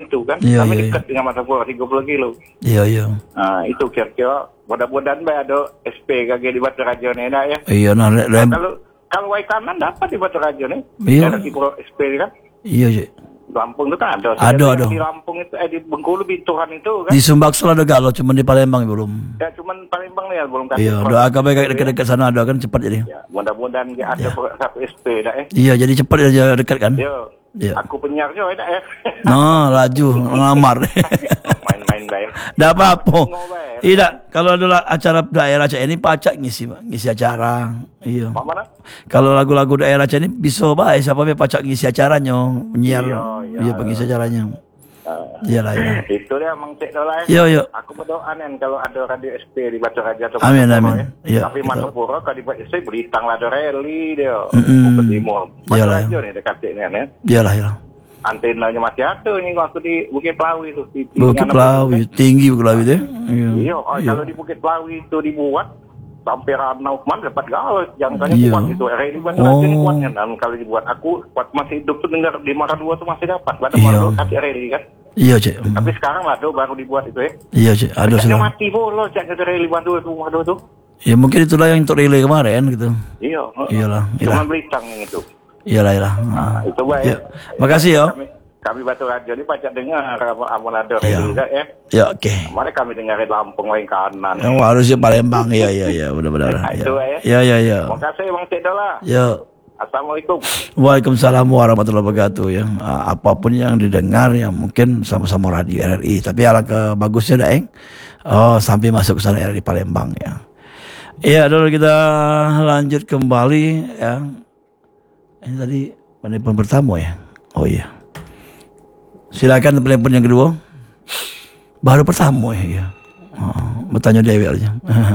itu kan. Iya, Kami iya, dekat dengan Martapura 30 kilo. Iya. Itu kira-kira mudah-mudahan ada SP kaki di Batu Raja ni nak ya. Iya, Kalau Waikanan dapat di Batu Raja ni. Iya. Ada Sipro SP kan. Iya, Cik. Lampung tu kan ada. Ada. Di Lampung itu, di Bengkulu Bintuhan itu kan. Di Sumbaksel ada galau, cuma di Palembang belum. Ya, cuman Palembang ni ya, belum kasih. Iya, doakan baik dekat-dekat sana ada kan cepat jadi. Ya, mudah-mudahan ada satu SP dah Iya, jadi cepat aja dekat kan. Ya. Aku penyiar je dah ya. No, laju ngelamar. Main-main dah ya. Dah apa-apa. Tidak, kalau ada acara daerah Aceh ini pacak ngisi acara. Iya. Mana? Kalau lagu-lagu daerah Aceh ini bisa baik siapa be pacak ngisi acaranya, penyiar. Iya, pengisi acaranya. Iyalah. Itu dia Mang Cik dolah. Iya. Aku berdoa kan kalau ada radio SP di Batu Raja atau Amin. Ya. Tapi Martapura kalau di Batu SP berintang lah ada rally dia. Bukit Timur. Batu Iyalah. Raja ni dekat ni kan ya. Iyalah. Antenanya masih ada ni waktu di Bukit Pelawi tu. Bukit Pelawi, tinggi Bukit Pelawi tu. Iya. Kalau di Bukit Pelawi itu dibuat sampai Ranau kemana dapat gaul. Jangan tanya kuat itu. Rally Batu Raja ni kuatnya. Dan kalau dibuat aku kuat masih hidup tu dengar di Maradua tu masih dapat. Ada Maradua kasih rally kan. Iya, Cik. Tapi sekarang lah tu baru dibuat itu ya. Iya, Cik. Ada sudah. Mati pula cak kata rally Bandung tu Maradua tu. Ya mungkin itulah yang untuk relay kemarin gitu. Iya. Iyalah. Cuma Belitang yang itu. Iyalah. Itu baik. Ya. Makasih ya. Kami Batu Raja ni pacak dengar amun ada rally dah ya. Ya, okey. Mari kami dengar di Lampung Waikanan. Yang harusnya Palembang. Iya, benar-benar. Itu ya. Ya. Terima kasih Bang Cik Dola. Ya. Assalamualaikum. Waalaikumsalam warahmatullahi wabarakatuh ya. Apapun yang didengar yang mungkin sama-sama radio RRI, tapi alangkah bagusnya dah sampai masuk ke sana RRI Palembang ya. Iya, dulu kita lanjut kembali ya. Ini tadi penelpon pertama ya. Oh iya. Silakan penelpon yang kedua. Baru pertama ya. Bertanya Dewi aja.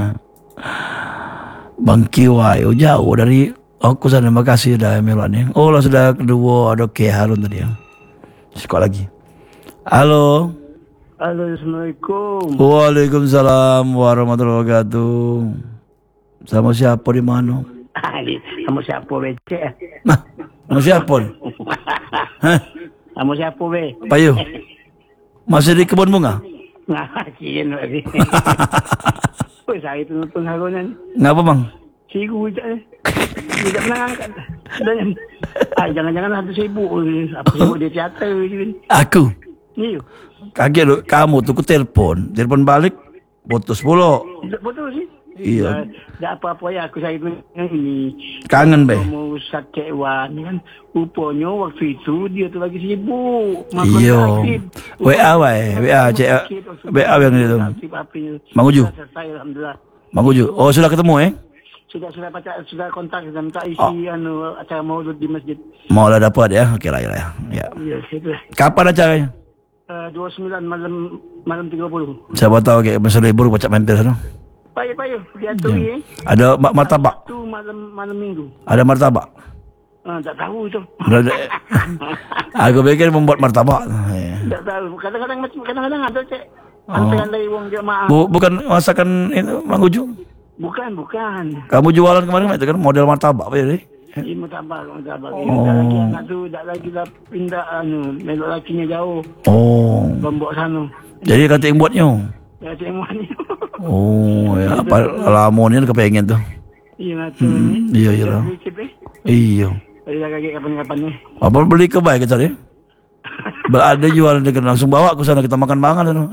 Bang Kiwai, jauh dari aku sana, terima kasih dah Melani. Oh lah sudah kedua ada K Harun tadi ya. Sekolah lagi. Halo. Assalamualaikum. Waalaikumsalam warahmatullahi wabarakatuh. Sama siapa di mana? Sama siapa becek? Nah, sama siapa? Hah? Sama siapa be? Payu. Masih di kebun bunga? Ngaciin lagi. Oh, saya itu nonton harunan. Ngapa bang? Sigu je. Tidak pernah angkat. Dan jangan-jangan ada sibuk. Apa sibuk dia teater je. Aku? Iya. Kaget lu, kamu tuh telepon balik, putus pula. Betul sih. Iya. Tak apa-apa ya, aku saya ini. Kangen be. Mau sakit wan kan. Rupanya waktu itu dia tu lagi sibuk. Iya. WA yang itu. Mang Uju. Alhamdulillah. Mang Uju. Oh sudah ketemu Sudah kontak dan minta isi acara maulud di masjid. Mau lah dapat ya. Okey lah ya. Ya, situ. Kapan acaranya? 29 malam 30. Siapa tahu kayak masa libur baca mampir sana. Payah diatur ya. Ada martabak. Itu malam minggu. Ada martabak. Tak tahu itu. Aku pikir membuat martabak. Tak tahu. Kadang-kadang ada cek. Antrean dari wong jemaah. Bukan masakan itu Mang Uju. Bukan. Kamu jualan kemarin itu kan model martabak apa ya? Ini martabak. Tak lagi anak tu, tak lagi dah pindah melok lakinya jauh. Oh. Lombok sana. Jadi kata yang buatnya. Ya cek muannya. Oh, ya apa lamonnya kepengen tuh. Iya tu. Iya lah. Iya. Beli lagi kapan-kapan ni. Apa beli ke baik kita ni? Berada jualan dekat langsung bawa ke sana kita makan bangan tu.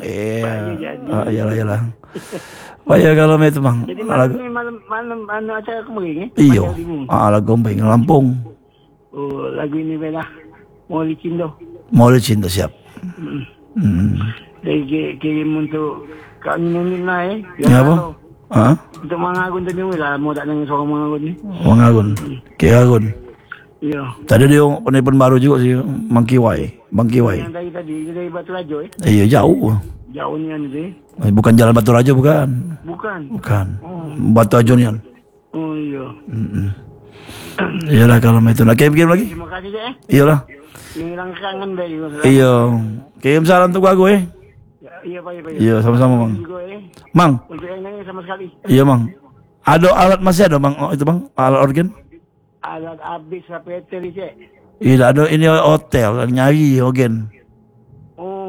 Iyalah. Payah kalau itu bang. Jadi malam acara kemarin Iya. Lagu Gombeng Lampung. Oh, lagu ini belah. Maulid Cinta siap. Dari kirim untuk Kak Nina Ya apa? Untuk Mangagun tadi lah. Mau tak dengar suara Mangagun ni. Mangagun. Kiagun. Iya. Tadi dia penelpon baru juga sih. Bang Kiwai. Yang dari Batu Raja Iya jauh. Jauh ni nanti. Bukan jalan Batu Raja bukan. Bukan. Batu Raja ni. Oh iya. Iyalah kalau itu nak kirim lagi. Terima kasih je Iyalah. Hilang kangen dari. Iya. Kirim salam untuk aku Iya Pak. Iya sama-sama bang. Mang. Untuk yang nyanyi sama sekali. Iya bang. Ada alat masih ada bang? Itu bang alat organ? Alat habis sampai teri cek. Iya ada ini hotel nyari organ.